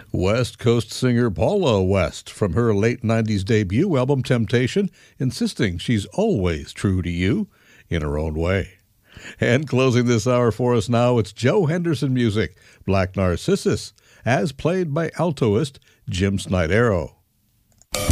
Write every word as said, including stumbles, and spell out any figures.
West Coast singer Paula West from her late nineties debut album Temptation, insisting she's always true to you in her own way. And closing this hour for us now, it's Joe Henderson music, Black Narcissus, as played by altoist Jim Snydero.